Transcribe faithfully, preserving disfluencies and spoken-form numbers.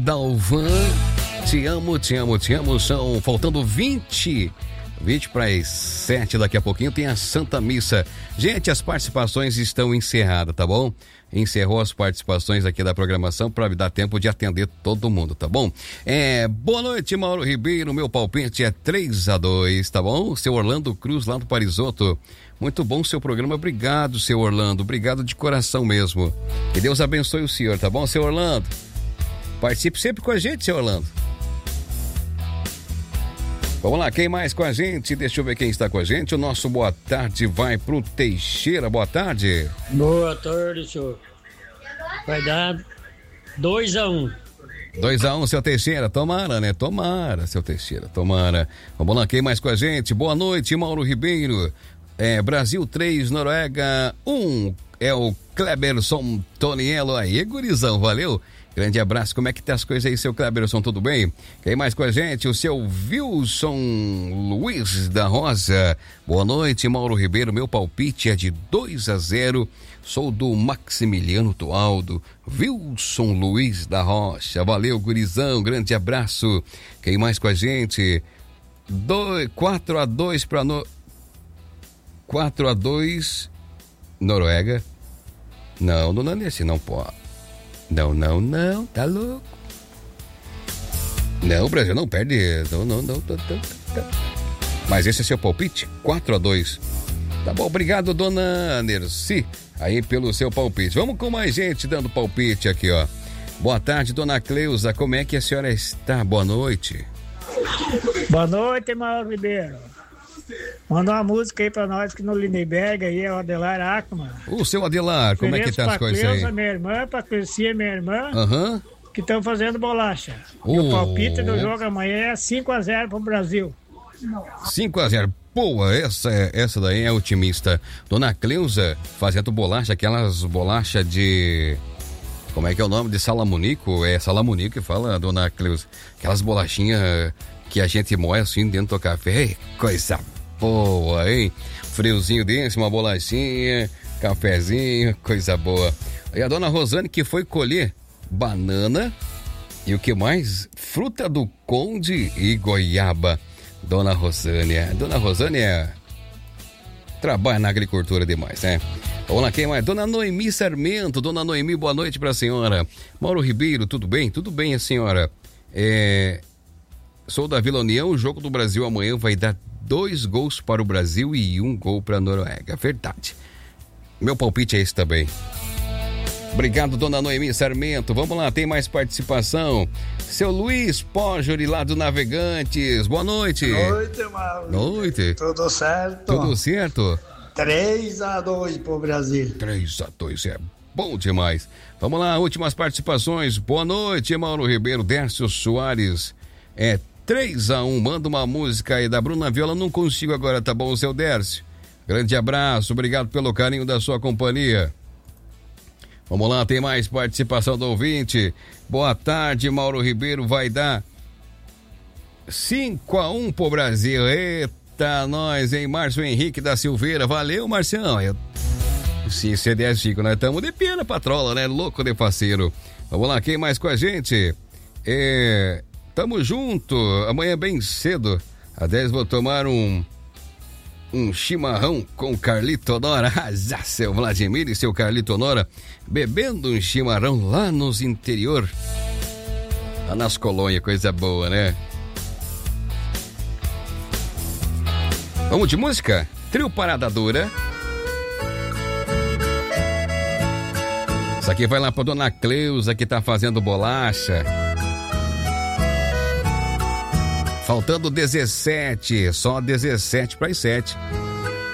Dalvan, te amo, te amo, te amo. São faltando vinte, vinte para as sete. Daqui a pouquinho tem a Santa Missa. Gente, as participações estão encerradas, tá bom? Encerrou as participações aqui da programação para dar tempo de atender todo mundo, tá bom? É, boa noite, Mauro Ribeiro. Meu palpite é três a dois, tá bom? Seu Orlando Cruz, lá do Parisoto. Muito bom o seu programa. Obrigado, seu Orlando. Obrigado de coração mesmo. Que Deus abençoe o senhor, tá bom, seu Orlando? Participe sempre com a gente, seu Orlando. Vamos lá, quem mais com a gente? Deixa eu ver quem está com a gente. O nosso boa tarde vai pro Teixeira. Boa tarde. Boa tarde, senhor. Vai dar dois a um. dois a um, seu Teixeira. Tomara, né? Tomara, seu Teixeira. Tomara. Vamos lá, quem mais com a gente? Boa noite, Mauro Ribeiro. É, Brasil três, Noruega um. É o Kleberson Toniello aí, gurizão. Valeu. Grande abraço, como é que tá as coisas aí, seu Kleberson, tudo bem? Quem mais com a gente? O seu Wilson Luiz da Rosa. Boa noite, Mauro Ribeiro, meu palpite é de dois a zero, sou do Maximiliano Tualdo. Wilson Luiz da Rocha, valeu, gurizão, grande abraço. Quem mais com a gente? quatro a dois para no... quatro a dois Noruega. Não, não é nesse, não pode. Não, não, não, tá louco. Não, o Brasil não perde. Não, não, não, não, não, não. Mas esse é seu palpite? quatro a dois. Tá bom, obrigado, dona Nerci, aí pelo seu palpite. Vamos com mais gente dando palpite aqui, ó. Boa tarde, dona Cleusa, como é que a senhora está? Boa noite. Boa noite, Mauro Ribeiro. Manda uma música aí pra nós que no Lindenberg aí é o Adelar Ackerman. O seu Adelar, como é que tá as coisas aí? Pra Cleusa, minha irmã, pra Crescia, minha irmã, uhum. que estão fazendo bolacha. Oh. E o palpite do jogo amanhã é cinco a zero pro Brasil. cinco a zero. Boa, essa, essa daí é otimista. Dona Cleusa fazendo bolacha, aquelas bolachas de... Como é que é o nome? De Salamunico? É Salamunico que fala, dona Cleusa. Aquelas bolachinhas que a gente moe assim dentro do café. Coisa boa, hein? Friozinho desse, uma bolachinha, cafezinho, coisa boa. E a dona Rosane que foi colher banana e o que mais? Fruta do Conde e goiaba. Dona Rosane, dona Rosane é... trabalha na agricultura demais, né? Vamos lá, quem mais? Dona Noemi Sarmento. Dona Noemi, boa noite pra senhora. Mauro Ribeiro, tudo bem? Tudo bem, a senhora. É... Sou da Vila União, o jogo do Brasil amanhã vai dar dois gols para o Brasil e um gol para a Noruega. Verdade. Meu palpite é esse também. Obrigado, dona Noemi Sarmento. Vamos lá, tem mais participação. Seu Luiz Pójori, lá do Navegantes. Boa noite. Boa noite, Mauro. Noite. Tudo certo? Tudo certo? três a dois pro Brasil. três a dois é bom demais. Vamos lá, últimas participações. Boa noite, Mauro Ribeiro. Dércio Soares. É três a um, manda uma música aí da Bruna Viola, não consigo agora, tá bom, seu Dércio? Grande abraço, obrigado pelo carinho da sua companhia. Vamos lá, tem mais participação do ouvinte. Boa tarde, Mauro Ribeiro, vai dar cinco a um pro Brasil. Eita, nós, hein? Márcio Henrique da Silveira, valeu, Marcião. Eu... Sim, C D S Chico, nós estamos de pena, patrola, né? Louco de parceiro. Vamos lá, quem mais com a gente? É... Tamo junto, amanhã bem cedo, às dez vou tomar um um chimarrão com Carlito Honora. Ah, seu Vladimir e seu Carlito Honora bebendo um chimarrão lá nos interior, lá nas colônias, coisa boa, né? Vamos de música? Trio Parada Dura. Isso aqui vai lá pra dona Cleusa que tá fazendo bolacha. Faltando dezessete, só dezessete para as sete.